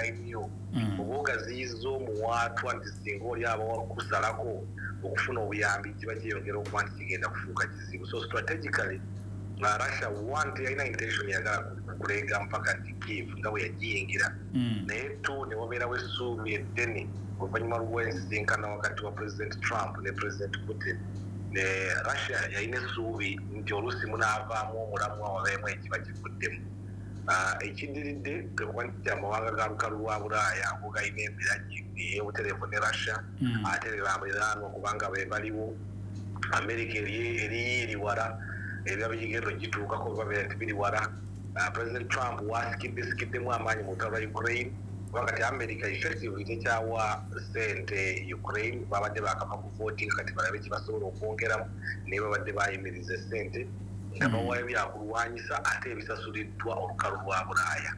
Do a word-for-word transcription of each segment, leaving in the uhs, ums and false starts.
ddala nnyo oba ogaziyiza omuwaatwa nti singa oli aba wakusalako okufuna obuyambi kiba kyeyongera okuba nti kigenda kufuuka kizibu. So strategically uh, Russia want yalina intention yagala kulega mpaka nti Kiev nga bwe yagiyingira naye tu ne wabeerawo essuubi eddene oluvannyuma lw'ensinkana wakati wa President Trump ne President Putin. ne Russia yalina essuubi nti oluusi munaavaamu omulamu awabeemu ekiba kivuddemu. Ekidiridde kuba nti amawanga ga lukalu lwa Bulaaya ago galina embiragi eyobutereevu ne Russia ate bebamiraanwa kubanga be baliwo. America eri eri wala ebya bigendo gituukako babeera nti biri wala. President Trump wasikidde sikiddemu amaanyi mu lutalo lwa Ukraine kubanga ti America effectively tekyawa ssente Ukraine babadde bakava ku voting kati balabe kibasobola okwongeramu naye babadde bayimiriza ssente nga bawaayo byakulwanyisa ate ebisasuliddwa olukalu lwa Bulaaya.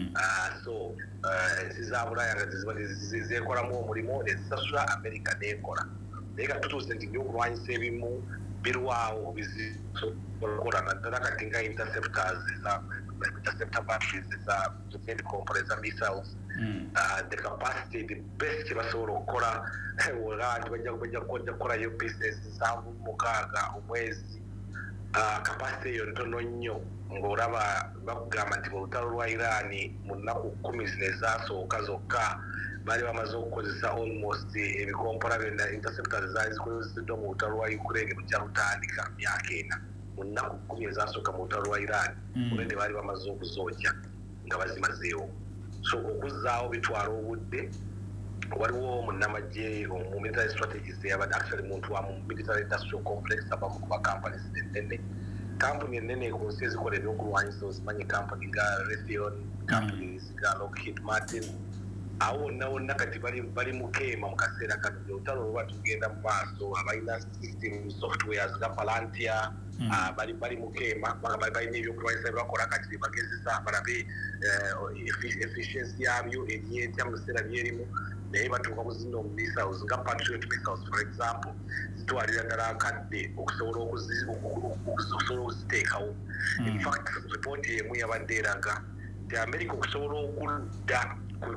So ensi za Bulaaya nga zeekolamu omulimu nezisasula America n'ekola naye nga tutuuse nti byokulwanyisa ebimu birwawo bizisobola naddala kati nga interceptors za interceptor batteries za defend compressor missiles. Uh, the capacity the best kibasobola okukola wala nti bajja bajja kukolayo pieces nsanvu mukaaga omwezi. Uh, capacity eyo ntono nnyo ng'olaba bakugamba nti mu lutalo lwa Iran mu nnaku kkumi zino ezasooka zokka bali bamaze okukozesa almost ebikompora byonna interceptors zaali zikozeseddwa mu lutalo lwa Ukraine lukyalutandika myaka ena mu nnaku kkumi ezasooka mu lutalo lwa Iran olwedde baali bamaze okuzookya nga bazimazeewo. So okuzzaawo bitwala obudde. Waliwo munnamagye mu military strategist yabadde actually muntu wa mu military industrial complex abamu ku bakampanies ennene. Kampuni ennene ku nsi ezikola ebyokulwanyisa ozimanyi kampuni nga Raytheon, companies nga Lockheed Martin. Awo wonna wonna kati bali bali mukeema mu kaseera kano olutalo luba tugenda mu maaso abalina system softwares nga Palantir bali bali mukeema balina ebyokulwanyisa byebakola kati bagezesa balabe efficiency yabyo eryetya mu biseera byerimu naye batuuka ku zino missiles nga Patriot missiles for example zitwalira ddala akadde okusobola okusobola okuziteekawo. In fact report emu yabadde eraga nti America okusobola okudda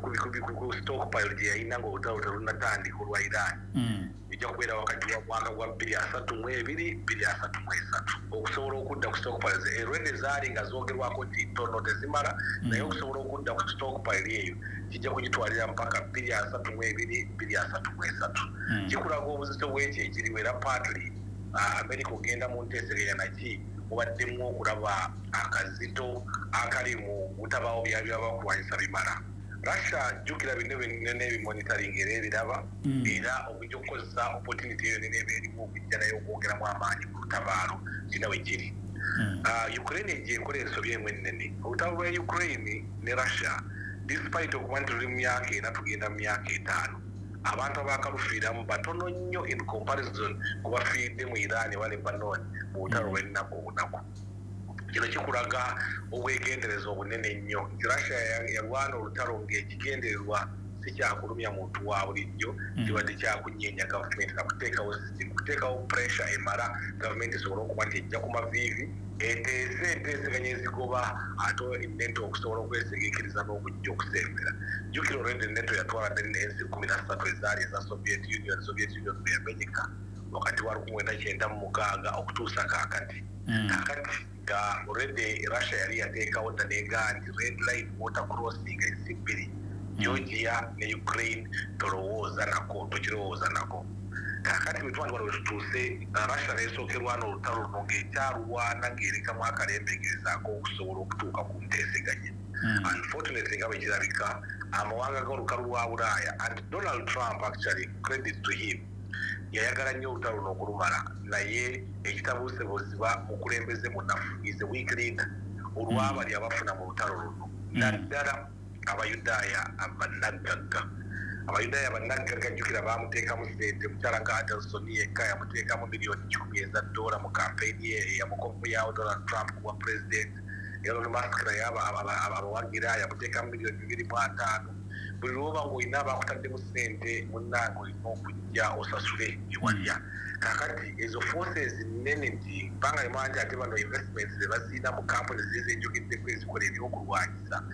ku stockpile gye yalina ng'olutalo terunnatandika olwa Iran ejja kubeera wakati wa mwaka gwa bbiri asatu mu ebiri bbiri asatu mu esatu okusobola okudda ku stockpiles erwedde zaali nga zoogerwako nti ntono tezimala naye okusobola okudda ku stockpile eyo kijja kugitwalira mpaka bbiri asatu mu ebiri bbiri asatu mu esatu. Kikulaga obuzito bw'ekyo ekiriwo era partly America ogenda mu nteesereganya ki mubaddemu okulaba akazito akali mu butabaawo byabyabakulwanyisa bimala. Russia jukira bino binene ebimonitoring era ebiraba era okujja okukozesa opportunity eyo nene ebirimu okujja nayo okwongeramu amaanyi mu lutabaalo kina we kiri. Ukraine ejja enkola ensobi emu ennene. Olutalo lwa Ukraine ne Russia despite okuba nti tuli mu myaka ena tugenda mu myaka etaano abantu abaakalufiiramu batono nnyo in comparison ku bafiiridde mu Iran wa Lebanon mu lutalo lw'ennaku obunaku. Kino kikulaga obwegendereza obunene nnyo nti Russia yalwana olutalo ng'ekigendererwa si kyakulumya muntu wa bulijjo kibadde kyakunyeenya gavumenti nakuteekawo system kuteekawo pressure emala gavumenti esobola okuba nti ejja ku maviivi eteese enteeseganya ezigoba ate enneto okusobola okwesigikiriza n'okujja okusembera. Jjukira olwedde enneto yatwala ensi kumi na ssatu ezaali eza Soviet Union Soviet Union beyamenyeka wakati wa lukumi mwenda kyenda mu mukaaga okutuusa kaakati. Kaakati nga already Russia yali yateekawo dda neegaa nti red line water crossing ensi bbiri Georgia ne Ukraine tolowooza nako tokirowooza nako. Kaakati bwe twali waliwo tutuuse Russia n'esookerwana olutalo luno ng'ekyalwana ng'erekamu akalembe gezaako okusobola okutuuka ku nteeseganya. Unfortunately nga bwe kirabika amawanga g'olukalu lwa Bulaaya and Donald Trump actually credit to him yayagala nnyo olutalo luno okulumala naye ekitabuusebuuziba mukulembeze munafu is a weak leader olwabali abafuna mu lutalo luno naddala Abayudaaya abanaggagga. Abayudaaya abanaggagga jjukira baamuteekamu ssente mukyala nga Adelson yekka yamuteekamu miliyoni kikumi eza dola mu kampeyini ye yamukomyawo Donald Trump kuba president. Elon Musk naye abawagira yamuteekamu miliyoni bibiri mu ataano. Buli lwoba ng'olina abaakutaddemu ssente munnange olina okujja osasule ewalya. Kaakati ezo forces nnene nti bbanga limanja ate bano investments ze baziina mu kampuni zize zenjogeddeko ezikola ebyokulwanyisa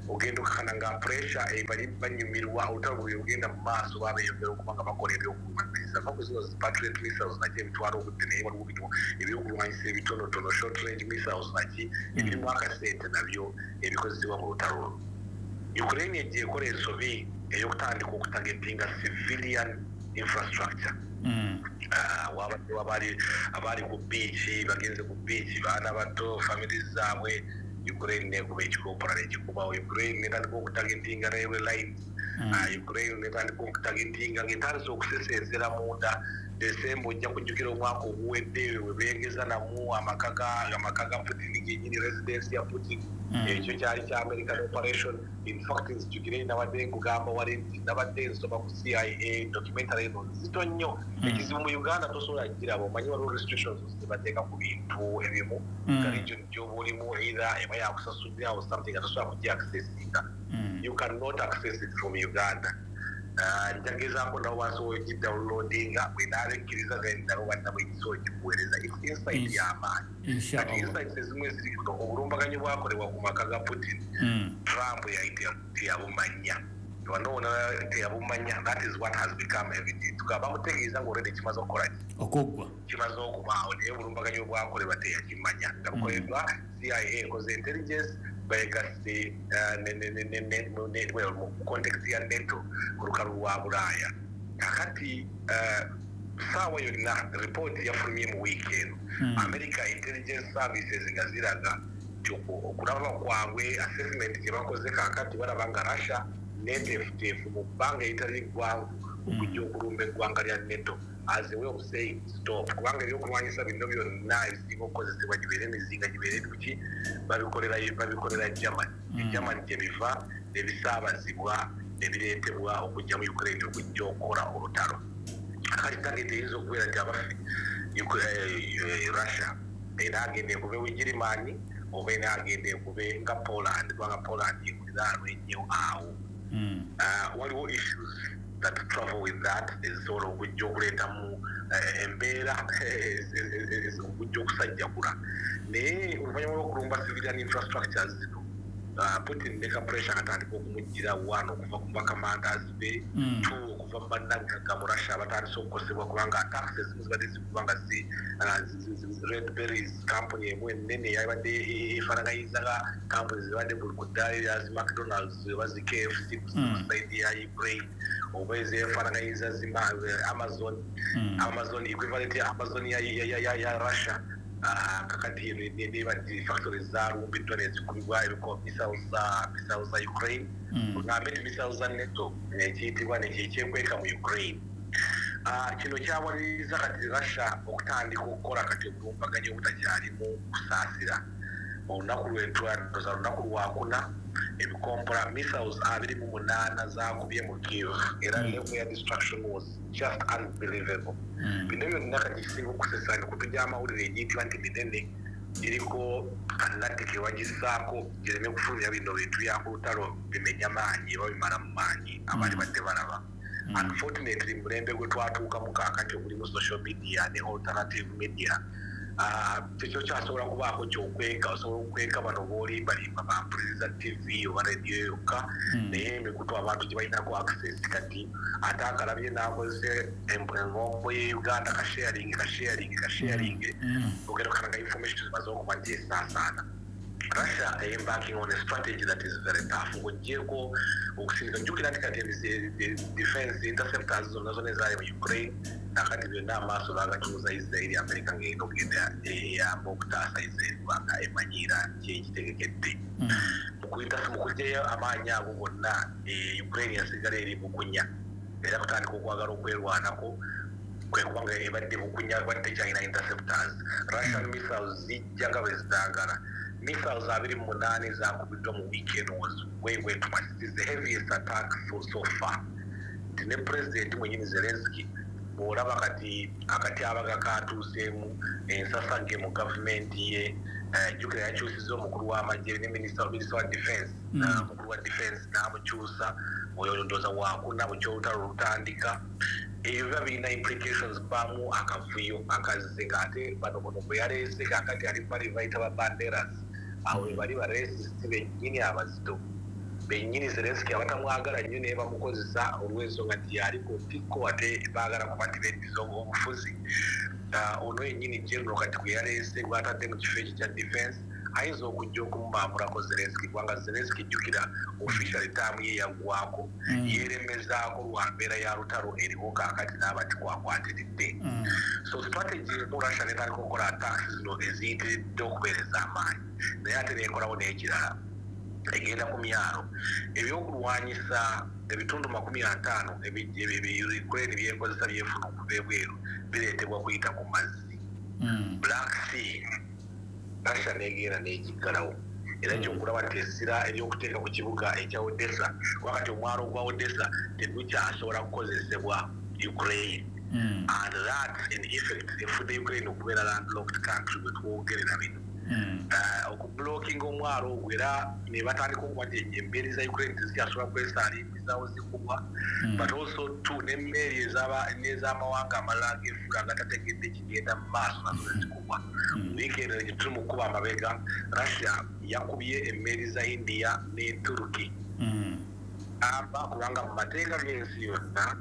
ogenda okakana nga pressure ebali banyumirwa otabuli ogenda mu maaso babeyongera okuba nga bakola ebyokulwanyisa bakuziwa patriot missiles nakyo ebitwala obudde naye waliwo ebyokulwanyisa ebitonotono short range missiles naki ebirimu akasente nabyo ebikozesebwa mu lutalo. Ukraine ejja ekola ensobi ey'okutandika okutagetinga civilian infrastructure. wabali abali ku beach bagenze ku beach baana bato families zaabwe Ukraine nekuba ekikopola nekikuba Ukraine netandika okutagetinga railway lines Ukraine netandika okutagetinga ngetandise okusesenzera munda December ojja kujjukira omwaka oguwedde we beengeza namu amakaga amakaga Putin genyini residence ya Putin ekyo kyali kya American operation. In fact nzijjukire nabadde nkugamba wali nabadde nsoma ku C I A documentary eno nzito nnyo ekizibu mu Uganda tosobola kugiraba omanyi waliwo restrictions zibateeka ku bintu ebimu ka region gy'oba olimu either eba yakusasulira or something atosobola kujja accessinga. You cannot access it from Uganda. Njagezaako nawo wasobola ogidownloadinga bwenaabekkiriza gendalo badda bwekisobola okikuweereza insight y'amaanyi kati insights ezimu eziri obulumbaganyi bwakolebwa ku maka ga Putin Trump yayita teyabumanya wanoona teyabumanya. That is what has become evident. Bamutegeeza ng'olwedde kimaze okukola okuggwa kimaze okubaawo naye obulumbaganyi obwakolebwa teyakimanya nga bukoleddwa C I A ekoze intelligence begasse mu context ya NATO ku lukalu lwa Bulaaya. Kakati saawa yonna ripooti yafulumye mu wiiki eno America intelligence services nga ziraga nti okulaba kwabwe assessment gye bakoze kakati balaba nga Russia neteefuteefu mu bbanga eritali ggwanvu okujja okulumba eggwanga lya NATO as a way of saying stop kubanga ebyokulwanyisa bino byonna ebisinga okukozesebwa gibeera emizinga gibeera etuki babikolera babikolera Germany. Germany gye biva nebisaabazibwa nebireetebwa okujja mu Ukraine okujja okukola olutalo. Kati tagete eyinza okubeera nti abafi Russia enaagenda ekube Ugirimaani oba enaagenda ekube nga Poland kubanga Poland yekuliraano ennyo awo. Waliwo issues that travel with that ezisobola okujja okuleetamu embeera okujja okusajjakula naye oluvannyuma lw'okulumba civilian infrastructures zino Putin ne ka pressure katandika okumujjira wano okuva ku bakamandazi be two okuva mu bannabyaga mu Russia abatandise okukosebwa kubanga taxes ezimu zibadde zikuba nga zi Red Berries company emu ennene yabadde efaananyiza nga company zibadde buli ku ddaala erya zi McDonald's oba zi K F C ku side ya Ukraine oba ezefaananyiza zi Amazon Amazon equivalent ya Amazon ya Russia. Kakati nebadde factories zaalumbiddwa nezikubibwa ebiko missiles za Ukraine ngambe nti missiles za NATO ekiyitibwa nekyekweka mu Ukraine. Kino kyawaliriza kati Russia okutandika okukola kati obulumbaganyi obutakyalimu kusaasira. Olunaku lwetwandoza lunaku lwakuna ebikompora missiles abiri mu munaana zakubye mu Kiev era level ya destruction was just unbelievable. Bino byonna kati kisinga okusesanga kutujja amawulire egiyitibwa nti minene giriko annatike wagisaako gireme kufulumya bino bintu byaku lutalo bimenya maanyi oba bimala mu maanyi abaali badde balaba. Unfortunately mulembe gwe twatuukamu kaakati ogulimu social media ne alternative media tekyo kyasobola kubaako kyokweka osobola okweka bano boolimbalimba bampuliriza T V oba radio yokka naye emikutu abantu gye balinako access kati ate akalabye n'akozese engombo ye Uganda kasharing kasharing kasharing ogenda okanaga information zimaze okuba nti esaasaana. Russia is embarking on a strategy that is very tough. Ngojeko okusinga jukira nti kati defense interceptors zonna zonna ezaali mu Ukraine nakati byonna amaaso bagatuuza Israel America ngenda okugenda eyamba okutaasa Israel kubanga emanyiira kyekitegekedde mukuyita mukujjayo amaanyi ago gonna Ukraine yasigala eri bukunya era kutandika okwagala okwerwanako kwe kubanga ebadde bukunya badde China interceptors. Russian missiles zijja nga bwe zitaagala. Missiles abiri mu munaana zaakubiddwa mu weekend was way way too much. It is the heaviest attack so, so far. Ne President mwenyini Zelensky olaba kati akati abaga katuuseemu ensasange mu government ye jjukira yakyusiza omukulu w'amagye ne minister wa defense omukulu wa defense n'amukyusa oyo ndooza waakuna bukyolutalo lutandika. Ebyo biba birina implications baamu akavuyo akazze ng'ate bano bono bwe yaleese kakati ali bali bayita ba banderas awo bali ba racist bennyini abazito benyini Zelensky abatamwagala nnyo ne bamukozesa olw'ensonga nti yaliko tiko ate baagala kuba nti bendiza obufuzi ono yennyini general kati gwe yaleese gwatadde mu kifo ekyo kya defense ayinza okujja okumubambulako Zelensky kubanga Zelensky jjukira official taamu ye yaggwako yeeremezaako lwa mbeera ya lutalo eriwo kaakati n'abati kwakwatiridde so strategy mu Russia netandika okukola attacks zino eziyitiridde okubeereza amaanyi naye ate neekolawo n'ekirala egenda ku myalo ebyokulwanyisa ebitundu makumi ataano Ukraine byekozesa byefuna okuva ebweru bireetebwa kuyita ku mazzi Black Sea Russia negenda n'ekiggalawo era kyokulaba nti essira ery'okuteeka ku kibuga ekya Odessa wakati omwalo gwa Odessa tegukyasobola kukozesebwa Ukraine and that in effect efudde Ukraine okubeera landlocked country bwe twogerera bino okublocking omwalo ogwo era ne batandika okuba nti embeeri za Ukraine tezikyasobola kwesaalimbizawo zikubwa but also too n'emmeeri n'ez'amawanga amalala g'effula agatategedde kigenda mu maaso nazo zikubwa wiiki eno gye tuli mu kkuba amabega Russia yakubye emmeeri za India ne Turkey amba kubanga mu mateeka g'ensi yonna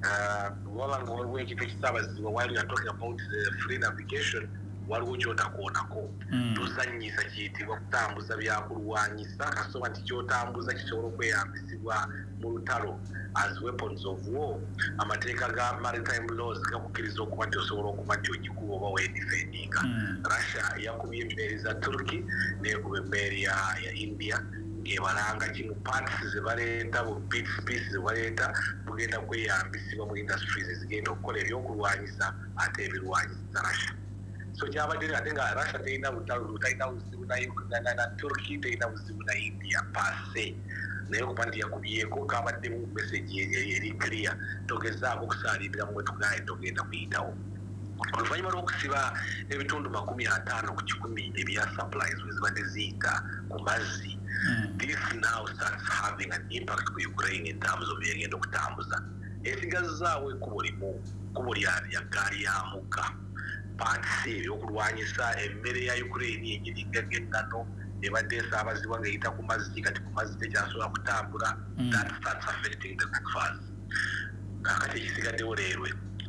waba nga waliwo ekifo ekisaabazibwa while we are talking about the free navigation waliwo kyotakoonako tuzannyisa kiyitibwa kutambuza byakulwanyisa kasoba nti kyotambuza kisobola okweyambisibwa mu lutalo as weapons of war amateeka ga maritime laws gakukkiriza okuba nti osobola okuba nti ogikuba oba weedifendinga Russia yakubye embeeri za Turkey neekuba embeeri ya India ngebalanga kimu parts zebaleeta bu peace zebaleeta bugenda kweyambisibwa mu industries ezigenda okukola ebyokulwanyisa ate ebirwanyisa Russia so kyabadde ate nga Russia terina lutalo talina buzibu na Turkey terina buzibu na India pase naye okuba nti yakubyeko kabaddemu message eri clear togezaako okusaalirira mwe tugaye togenda kuyitawo oluvannyuma lw'okusiba ebitundu makumi ataano ku kikumi ebya supplies wezibadde ziyita ku mazzi this now starts having an impact ku Ukraine in terms of byegenda okutambuza esigazizaawo ekkubo limu kkubo lya ggaali ya mukka paatisi ebyokulwanyisa emmere ya Ukraine egiringa g'ennano ebadde esaabazibwa ng'eyita ku mazzi kati ku mazzi tekyasobola kutambula that starts affecting the cookers kaakati ekisigaddewo leerwe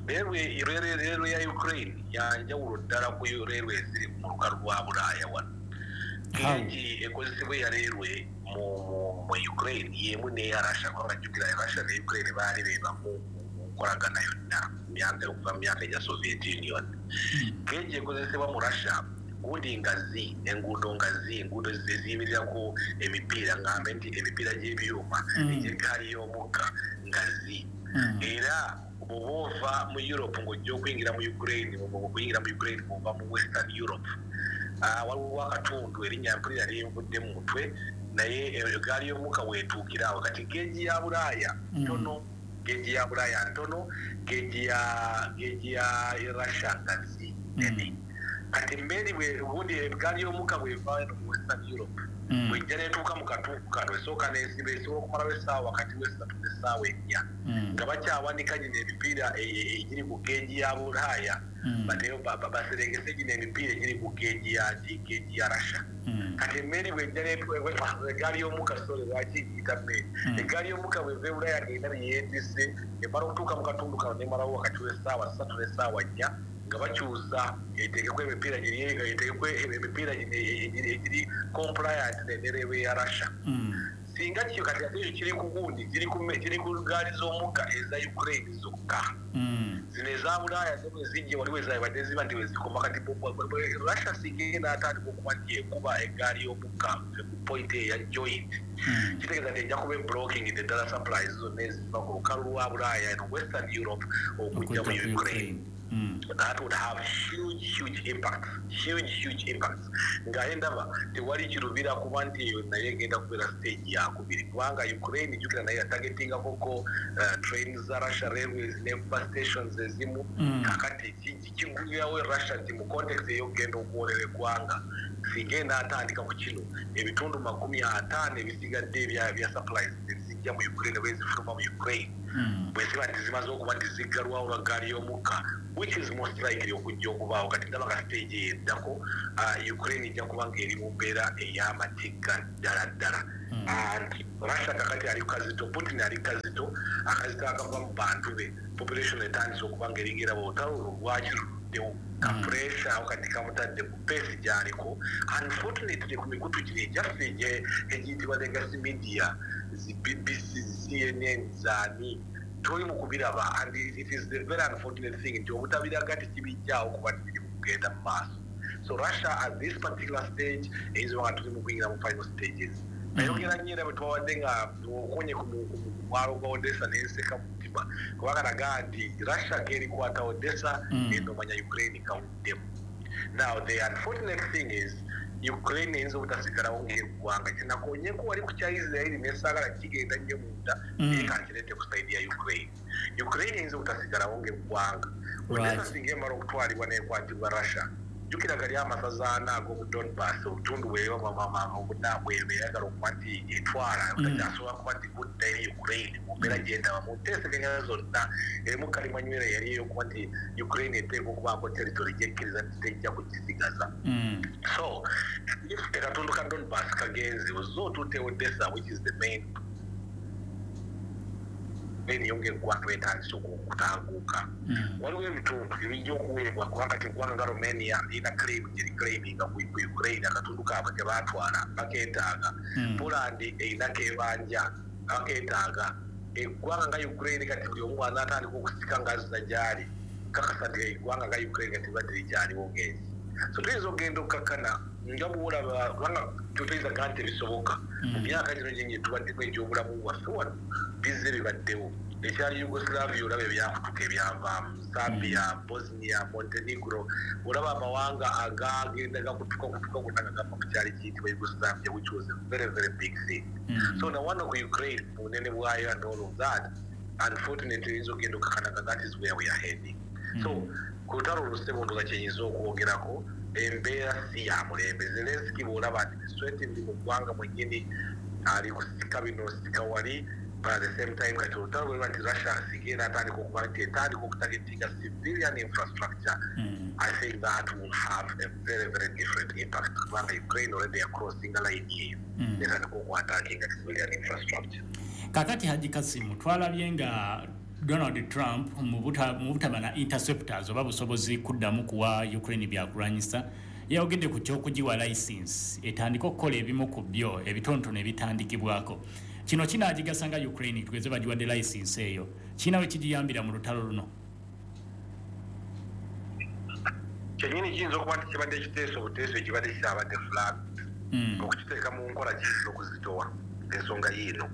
leerwe ya Ukraine yanjawulo ddala ku leerwe eziri mu lukalu lwa Bulaaya wano keegi ekozesebwa ya leerwe mu Ukraine yemu n'eya Russia kubanga jjukira Russia ne Ukraine baali bebamu nkolagana yonna myaka okuva mu myaka egya Soviet Union keegi ekozesebwa mu Russia gundi ngazi enguudo ngazi enguudo eziyimirirako emipiira ngambe nti emipiira gy'ebyuma egy'eggaali y'omukka ngazi era bw'oba ova mu Europe ng'ojja okuyingira mu Ukraine okuyingira mu Ukraine bw'ova mu Western Europe waliwo akatundu erinnya mpulira lyinvudde mu mutwe naye eggaali y'omukka weetuukira awo kati geegi ya Bulaaya ntono geegi ya Bulaaya ntono geegi ya Russia ngazi nene kati mbeeri ubundi eggaali y'omukka bw'evaayo mu Western Europe bw'ejja n'etuuka mu katundu kano esooka n'esiba esobola okumalawo essaawa wakati w'essatu n'essaawa ennya nga bakyawanika gino emipiira egiri ku geegi ya Bulaaya baserengese gino emipiira egiri ku geegi ya Russia kati emmeeri bw'ejja eggaali y'omukka sole lwaki eyita mmeeri eggaali y'omukka bw'eva e Bulaaya ng'erina byeyeetisse emala okutuuka mu katundu kano n'emalawo wakati w'essaawa ssatu n'essaawa nnya nga bakyusa eteekeko emipiira eteekeko emipiira egiri compliant n'enderewe ya Russia singa kyo kati ate ekyo kiri ku gundi kiri ku gaali z'omukka eza Ukraine zokka zino eza Bulaaya zo bwe zijja waliwo ezabadde ziba nti wezikoma kati Russia singa enaatandika okuba nti ekuba eggaali y'omukka ku point eya joint kitegeeza nti ejja kuba blocking the data supplies zonna eziva ku lukalu lwa Bulaaya eno Western Europe okujja mu Ukraine. Mm. That would have huge, huge impacts. Huge, huge impacts. Ngaye ndaba tewali kirubira kuba nti eyo naye egenda kubeera stage yakubiri kubanga Ukraine jukira naye targetinga koko uh, trains za Russia railways ne bus stations ezimu mm. kakati kigulirawo Russia nti mu context eyo genda okuwolera eggwanga sigenda atandika ku kino ebitundu makumi ataano ebisigadde ebya supplies zijja mu Ukraine bwezifuluma mu Ukraine bwe ziba zimaze okuba nti ziggalwawo lwa gaali y'omukka which is most likely okujja okubaawo kati ndaba nga stage eyeddako Ukraine ejja kuba ng'eri mu mbeera ey'amatigga ddala ddala and Russia kakati ali kazito Putin ali kazito akazito akava mu bantu be population etandise okuba ng'eringira bw'olutalo lwaki luluddewo ka pressure okati kamutadde ku pesi gy'aliko unfortunately ku mikutu gino egyaffe egiyitibwa legacy media zi B B C C N N zaani toli mu kubiraba and it is the very unfortunate thing nti obutabiraga tekibijjaawo kuba tibiri mu kugenda mu maaso so Russia at this particular stage eyinza nga tuli mu kuyingira mu final stages nayogera nnyo era bwe twawadde nga okonye ku mwalo gwa Odessa n'enseka mu mutima kubanga nagaa nti Russia ng'erikwata Odessa eno omanya Ukraine kawuddemu now the unfortunate thing is Ukraine eyinza obutasigalawo ng'eggwanga kyenakonyeeko wali ku kya Israeli nesaagala kigenda nnyo munda ekankireete ku saidi ya Ukraine Ukraine eyinza obutasigalawo ng'eggwanga Odessa singa emala okutwalibwa n'ekwatibwa Russia jukira gali amasaza ana ag'omu Donbass obutundu bwebwe yagala okuba nti etwala otakyasobola kuba nti gudda eri Ukraine mu mbeera gyendaba mu nteeseganya zonna erimu kalimanywera yali eyokuba nti Ukraine eteeka okubaako territory gyekkiriza nti tejja kugisigaza so if akatundu ka Donbass kagenze ozze otutte Odessa which is the main n'ebiyonga eggwanga etandise okutaaguuka waliwo ebitundu ebijja okuweebwa kubanga teggwanga nga Romania lirina claim gye reclaiminga ku Ukraine akatundu kaabwe ke baatwala bakeetaaga Poland erina keebanja bakeetaaga eggwanga nga Ukraine kati buli omu anaatandika okusika ngazza gy'ali kakasa nti eggwanga nga Ukraine kati libadde likyaliwo ng'ensi so tuyinza okugenda okukakkana nga bwolaba kubanga tuyinza gaa nti ebisoboka mu myaka gino gyenye tubaddeko egy'obulamu bwaffe wano bizze bibaddewo ekyali Yugoslavia olaba ebyakutuka ebyavaamu Serbia Bosnia Montenegro olaba amawanga agagenda gakutuka kutuka gonna nga gava ku kyali kiyitibwa Yugoslavia which was a very very big thing so na wano ku Ukraine mu bunene bwayo and all of that unfortunately oyinza okugenda okakanaga that is where we are heading so ku lutalo olusebunduga kyenyinza okwogerako embeera si ya mulembe Zelensky bw'olaba nti dissuasive mu ggwanga mwennyini ali kusika bino sika wali but at the same time kati olutalo bweba nti Russia sigenda atandika okuba nti etandika okutagetinga civilian infrastructure I think that will have a very very different impact kubanga Ukraine already are crossing a line here netandika okwatakinga civilian infrastructure kakati Haji Kasimu twalabye nga Donald Trump mu butaba na interceptors oba busobozi kuddamu kuwa Ukraine byakulwanyisa yayogedde ku ky'okugiwa license etandika okukola ebimu ku byo ebitontone ebitandikibwako kino kinaagigasa nga Ukraine tugeze bagiwadde license eyo kinawe kigiyambira mu lutalo luno kyenyini kiyinza okuba nti kibadde ekiteeso obuteeso ekibadde kikyabadde flag okukiteeka mu nkola kiyinza okuzitowa ensonga yiino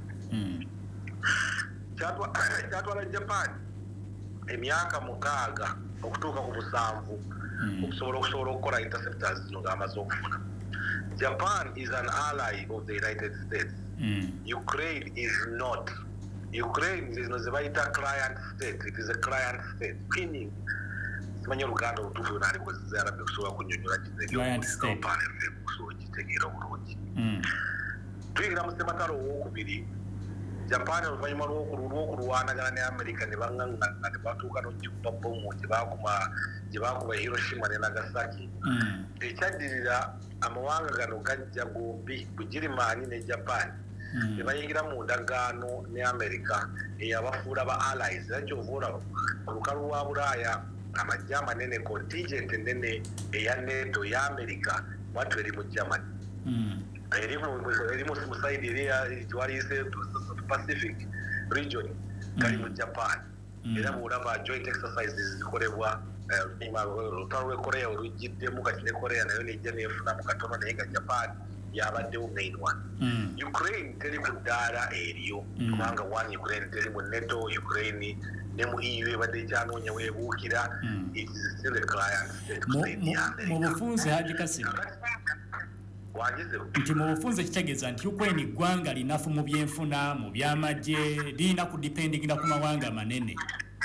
kyatwala Japan emyaka mukaaga okutuuka ku busanvu okusobola okusobola okukola interceptors zino ng'amaze okufuna Japan is an ally of the United States Ukraine is not Ukraine zino ze bayita client state it is a client state meaning simanyi oluganda olutuufu naali bwezizaarabbe okusobola kunnyonnyola okusobola kitegeera obulungi tuyingira mu ssematalo owokubiri Japan oluvannyuma lw'okulwanagana ne America ne baŋŋaŋŋana ne batuuka n'okikuba bbomu gye baakuba Hiroshima ne Nagasaki ekyaddirira amawanga gano gajja gombi Bugirimaani ne Japan ne bayingira mu ndagaano ne America eyabafuula ba allies era kyova olaba olukalu lwa Bulaaya amajja amanene contingent ennene eya NATO ya America bwatyo eri mu Germany eri mu side eri twaliyise Pacific region kali mu Japan era bwolaba joint exercises zikolebwa olutalo lw'e Korea olujjiddemu kati ne Korea nayo nejja neefunamu katono naye nga Japan yabaddewo main one Ukraine teri ku ddaala eryo kubanga one Ukraine teri mu NATO Ukraine ne mu E U ebadde ekyanoonya weebuukira it is still a client state mu bufunze Haji Kasimu nti mu bufunze kitegeeza nti Ukraine ggwanga linafu mu byenfuna mu byamagye lirina ku dependingira ku mawanga manene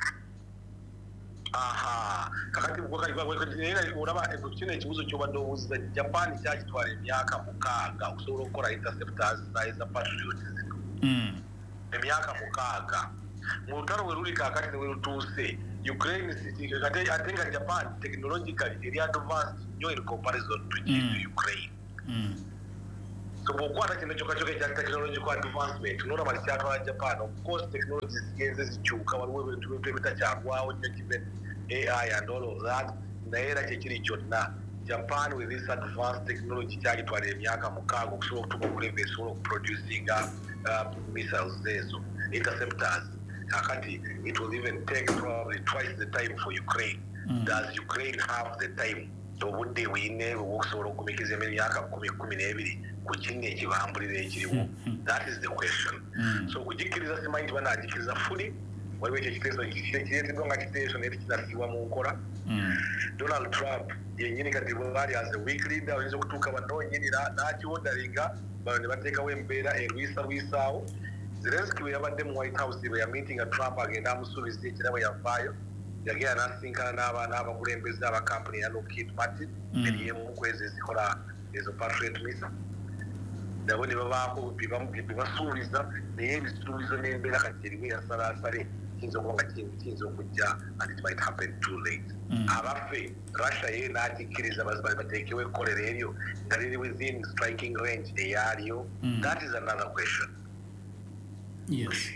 aha kakati olaba kino ekibuzo kyobadde obuuziza Japan kyakitwala emyaka mukaaga okusobola okukola interceptors naye za Patriot zino emyaka mukaaga mu lutalo we luli kaakati ne we lutuuse Ukraine ate ate nga Japan technologically eri advanced nnyo in comparison to mm. Ukraine mm. so bw'okwata kino kyokka kyokka ekya technological advancement n'olaba likyatwala Japan of course technology zigenze zikyuka waliwo ebintu bintu ebitakyagwawo nnyo given A I and all of that naye era kyekiri kyonna Japan with this advanced technology kyalitwala emyaka mukaaga okusobola okutuuka ku level esobola okuproducinga uh, missiles ezo interceptors kakati it will even take probably twice the time for Ukraine mm. does Ukraine have the time obudde buyine okusobola okumikiza emyaka kumi kumi n'ebiri ku kinne ekibambulira ekiriwo that is the question mm. so kugikkiriza simanyi nti banaagikiriza fully waliwo ekyo ekiteeso kireeteddwa nga kiteeso naye tekinasibwa mu nkola Donald Trump yennyini kati bwali as a weak leader oyinza okutuuka banoonyinira n'akiwodalinga bano ne bateekawo embeera erwisalwisaawo Zelensky bwe yabadde mu White House bwe yameetinga Trump agenda amusuubiza ekira bwe yavaayo yagenda n'asinkana n'abaana abakulembeze aba kampuni ya Lockheed Martin eri emu ku ezo ezikola ezo Patriot missile nabo ne babaako bye basuubiza naye ebisuubizo n'embeera kati eriwo eyasalaasale kiyinza okuba nga kiyinza okujja and it might happen too late abaffe Russia ye n'akikkiriza bateekewo ekkolero eryo nga liri within striking range eyaliyo that is another question. Yes.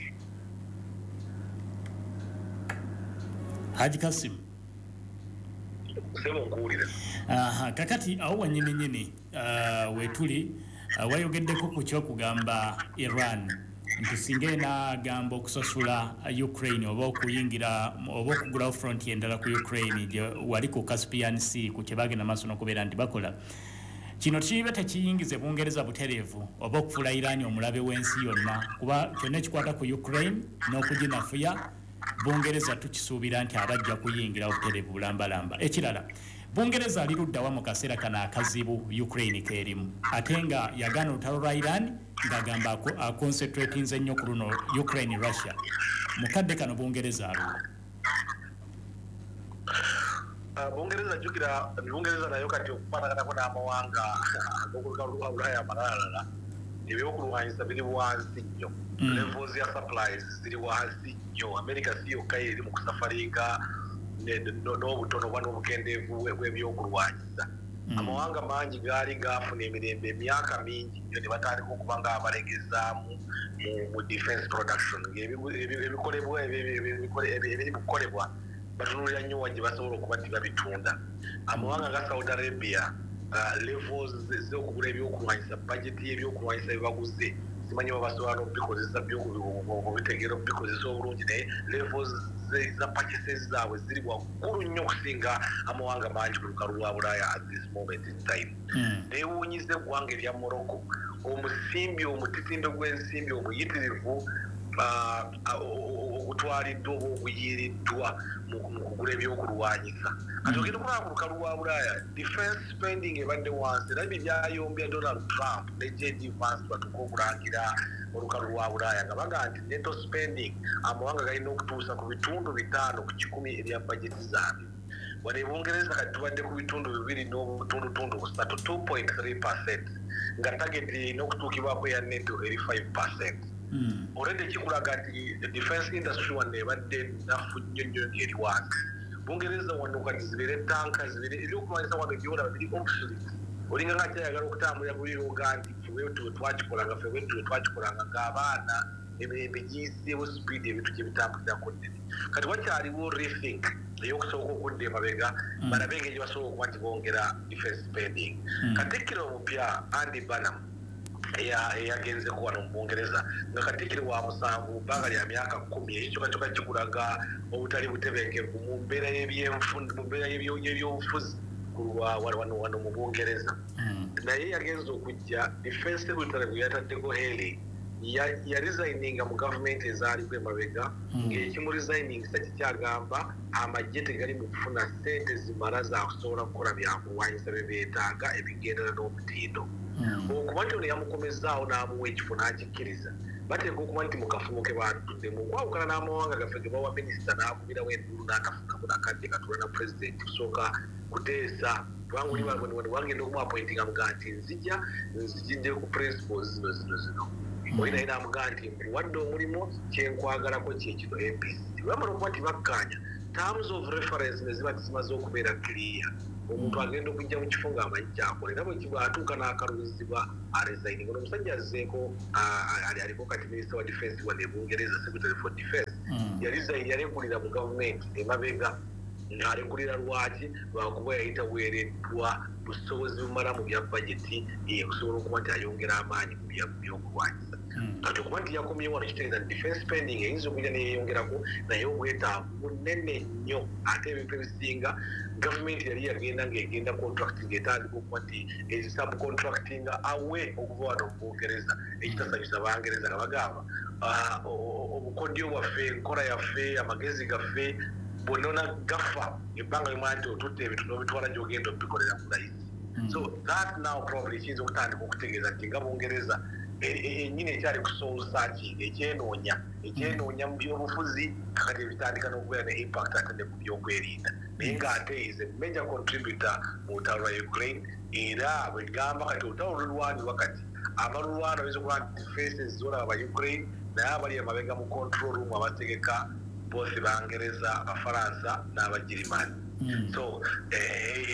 Haji Kasim. Sema nkuwulira. Aha, kakati awo wanyene nyene uh, wetuli uh, wayogeddeko ku kyokugamba Iran nti singa enagamba okusasula Ukraine oba okuyingira oba okugulawo front endala ku Ukraine gye wali ku Caspian Sea ku kye bagenda maaso n'okubeera nti bakola kino kibe tekiyingize Bungereza butereevu oba okufuula Iran omulabe w'ensi yonna kuba kyonna ekikwata ku Ukraine n'okuginafuya Bungereza tukisuubira nti abajja kuyingira obutereevu bulambalamba. Ekirala Bungereza ali luddawa mu kaseera kano akazibu Ukraine keerimu ate nga yagaana olutalo lwa Iran ng'agamba aconcentratinze nnyo ku luno Ukraine Russia mukadde kano Bungereza aluwa. Bungereza jukira Bungereza nayo kati okufaanagana n'amawanga ag'okulukalu lwa Bulaya amalala ebyokulwanyisa biri wansi nnyo levels ya supplies ziri wansi nnyo America si yokka eri mu kusafaringa n'obutono bwa n'obukendeevu bw'ebyokulwanyisa amawanga mangi gaali gaafuna emirembe emyaka mingi nnyo ne batandika okuba nga abalegezaamu mu defense production ebikolebwa ebiri mu kukolebwa batunulira nnyo gye basobola okuba nti babitunda amawanga ga Saudi Arabia levels z'okugula ebyokulwanyisa budget y'ebyokulwanyisa byebaguze simanyi oba basobola n'okubikozesa bitegeera okubikozesa obulungi naye levels za purchases zaabwe ziri waggulu nnyo okusinga amawanga mangi ku lukalu lwa Bulaaya at this moment in time neewuunyiza eggwanga erya Morocco omusimbi omutitimbe gw'ensimbi omuyitirivu ogutwaliddwa oba oguyiiriddwa mu kugula ebyokulwanyisa kati ogenda okulaba ku lukalu lwa Bulaaya defense spending ebadde wansi era byayombya Donald Trump ne J D Vance batuka okulangira olukalu lwa Bulaaya nga baga nti netto spending amawanga galina okutuusa ku bitundu bitaano ku kikumi ebya bajeti zaabyo wano Bungereza kati tubadde ku bitundu bibiri n'obutundutundu busatu two point three percent nga target erina okutuukibwako eya netto eri five percent. Already kikulaga nti defense industry wano ebadde nafu nnyo nnyo ng'eri wansi Bungereza wano kati zibeere tanka zibeere ebyokulwanyisa wano byolaba biri obsolete olinga nga kyayagala okutambulira buliroga nti ffe twakikolanga ffe bwe twakikolanga ng'abaana emirembe giyiseewo speed ebintu gye bitambulirako nnene kati wakyaliwo rethink ey'okusooka okudda emabega balabe engeri gye basobola okuba nti bongera defense spending katikkiro omupya Andy Burnham eyagenzeku wano mu Bungereza nga katikkiro wa musanvu bbanga lya myaka kkumi ekyo kyokka kyokka kikulaga obutali butebenkevu mu mbeera y'ebyobufuzi wano mu Bungereza naye yagenza okujja defense secretary gwe yataddeko Haley yaresigninga mu gavumenti ezaaliko emabega ng'ekimu resigninga kikyagamba amagye tegali mu kufuna ssente zimala zakusobola kukola byakulwanyisa bye beetaaga ebigendera n'omutindo okuba nti ono yamukomezaawo n'amuwa ekifo n'akikkiriza bateeka okuba nti mu kafumo ke batuddemu okwawukana n'amawanga gaffe ge bawa minisita n'akubirawo enduulu n'akafukamu nakadde katula na pulezidenti kusooka kuteesa kubanga wagenda okumuappointinga muga nti nzija nzijidde ku principles zino zino zino olina ina amugaa nti wadde omulimu kyenkwagalako kyekino A P C bamala okuba nti bakkanya terms of reference ne ziba zimaze okubeera clear omuntu agenda okujja mu kifo ng'amanyi kyakola era bwe atuuka n'akalubizibwa aresigning ono omusajja azzeeko aliko kati minisita wa defense wadde bungereza secretary for defense yalizaini yalekulira mu gavumenti emabega ng'alekulira lwaki lwakuba yayita weereddwa busobozi bumala mu bya bajeti okusobola okuba nti ayongera amaanyi mu byokulwanyisa kati okuba nti yakomye wano kitegeeza nti defense spending eyinza okujja neyeyongerako naye obwetaavu bunene nnyo ate ebintu ebisinga gavumenti yali yagenda ng'egenda contracting etandika okuba nti ezisubcontracting awe okuva wano mu bungereza ekitasanyusa bangereza nga bagamba obukodyo bwaffe enkola yaffe amagezi gaffe bwonona gafa ebbanga limala nti otutte ebintu n'obitwala gy'ogenda obikolera mu layisi so that now probably kiyinza okutandika okutegeeza nti nga bungereza ennyini ekyali ku soul searching ekyenoonya ekyenoonya mu byobufuzi kakati ebitandika n'okubeera ne impact ate ne ku byokwerinda naye ng'ate is a major contributor mu lutalo lwa Ukraine era bwe gamba kati olutalo lulwanirwa kati abalulwana oyinza okuba nti faces zolaba ba Ukraine naye abali emabega mu control room abategeka both Bangereza, Abafaransa n'Abagirimani. So